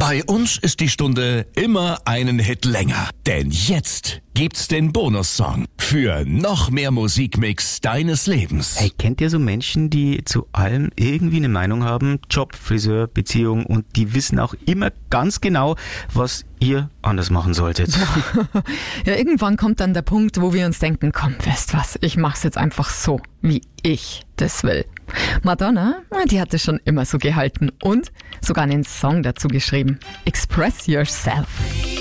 Bei uns ist die Stunde immer einen Hit länger. Denn jetzt gibt's den Bonussong für noch mehr Musikmix deines Lebens. Hey, kennt ihr so Menschen, die zu allem irgendwie eine Meinung haben? Job, Friseur, Beziehung, und die wissen auch immer ganz genau, was ihr anders machen solltet. Ja, irgendwann kommt dann der Punkt, wo wir uns denken, komm, weißt was, ich mach's jetzt einfach so, wie ich das will. Madonna, die hat es schon immer so gehalten und sogar einen Song dazu geschrieben. Express Yourself.